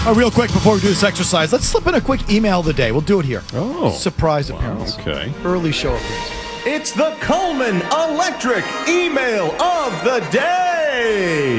Real quick before we do this exercise, let's slip in a quick email of the day. We'll do it here. Oh. Surprise Wow, appearance. okay. Early show appearance. It's the Coleman Electric Email of the Day.